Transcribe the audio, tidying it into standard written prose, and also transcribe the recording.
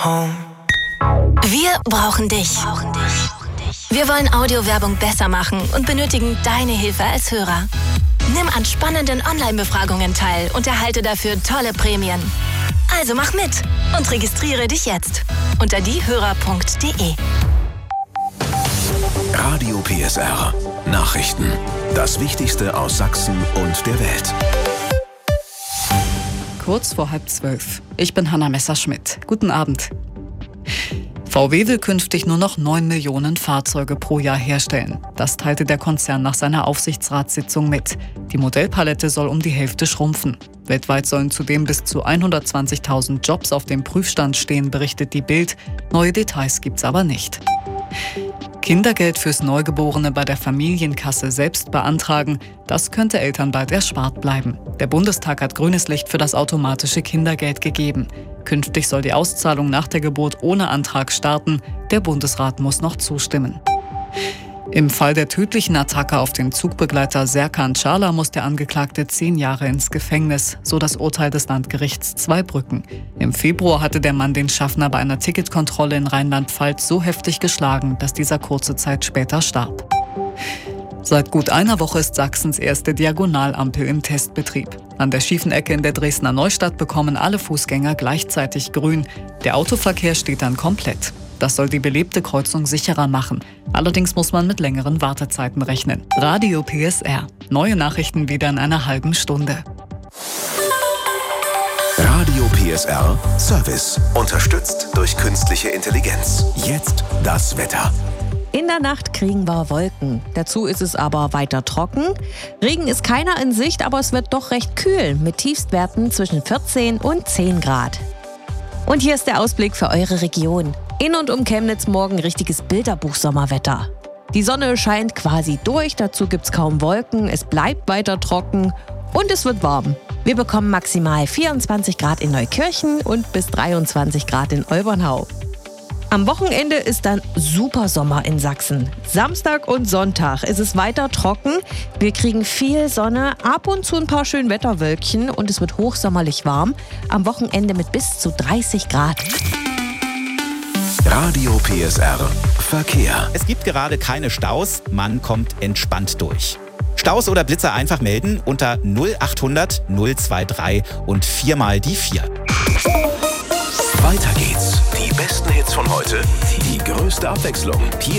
home. Wir brauchen dich. Wir wollen Audiowerbung besser machen und benötigen deine Hilfe als Hörer. Nimm an spannenden Online-Befragungen teil und erhalte dafür tolle Prämien. Also mach mit und registriere dich jetzt unter diehörer.de. Radio PSR. Nachrichten. Das Wichtigste aus Sachsen und der Welt. Kurz vor 11:30. Ich bin Hanna Messerschmidt. Guten Abend. VW will künftig nur noch 9 Millionen Fahrzeuge pro Jahr herstellen. Das teilte der Konzern nach seiner Aufsichtsratssitzung mit. Die Modellpalette soll um die Hälfte schrumpfen. Weltweit sollen zudem bis zu 120.000 Jobs auf dem Prüfstand stehen, berichtet die Bild. Neue Details gibt's aber nicht. Kindergeld fürs Neugeborene bei der Familienkasse selbst beantragen, das könnte Eltern bald erspart bleiben. Der Bundestag hat grünes Licht für das automatische Kindergeld gegeben. Künftig soll die Auszahlung nach der Geburt ohne Antrag starten. Der Bundesrat muss noch zustimmen. Im Fall der tödlichen Attacke auf den Zugbegleiter Serkan Çağlar muss der Angeklagte 10 Jahre ins Gefängnis, so das Urteil des Landgerichts Zweibrücken. Im Februar hatte der Mann den Schaffner bei einer Ticketkontrolle in Rheinland-Pfalz so heftig geschlagen, dass dieser kurze Zeit später starb. Seit gut einer Woche ist Sachsens erste Diagonalampel im Testbetrieb. An der schiefen Ecke in der Dresdner Neustadt bekommen alle Fußgänger gleichzeitig grün. Der Autoverkehr steht dann komplett. Das soll die belebte Kreuzung sicherer machen. Allerdings muss man mit längeren Wartezeiten rechnen. Radio PSR. Neue Nachrichten wieder in einer halben Stunde. Radio PSR Service. Unterstützt durch künstliche Intelligenz. Jetzt das Wetter. In der Nacht kriegen wir Wolken. Dazu ist es aber weiter trocken. Regen ist keiner in Sicht, aber es wird doch recht kühl mit Tiefstwerten zwischen 14 und 10 Grad. Und hier ist der Ausblick für eure Region. In und um Chemnitz morgen richtiges Bilderbuch-Sommerwetter. Die Sonne scheint quasi durch, dazu gibt's kaum Wolken, es bleibt weiter trocken und es wird warm. Wir bekommen maximal 24 Grad in Neukirchen und bis 23 Grad in Olbernhau. Am Wochenende ist dann super Sommer in Sachsen. Samstag und Sonntag ist es weiter trocken. Wir kriegen viel Sonne, ab und zu ein paar Schönwetterwölkchen und es wird hochsommerlich warm. Am Wochenende mit bis zu 30 Grad. Radio PSR Verkehr. Es gibt gerade keine Staus, man kommt entspannt durch. Staus oder Blitzer einfach melden unter 0800 023 und 4 mal die 4. Weiter geht's. Die besten Hits von heute, die größte Abwechslung. Hier